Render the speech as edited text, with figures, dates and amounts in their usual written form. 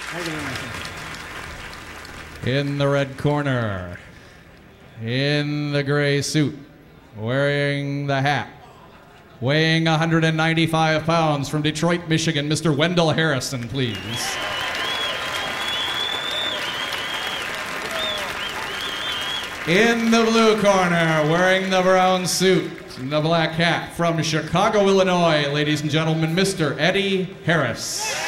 In the red corner, in the gray suit, wearing the hat, weighing 195 pounds from Detroit, Michigan, Mr. Wendell Harrison, please. In the blue corner, wearing the brown suit and the black hat, from Chicago, Illinois, ladies and gentlemen, Mr. Eddie Harris.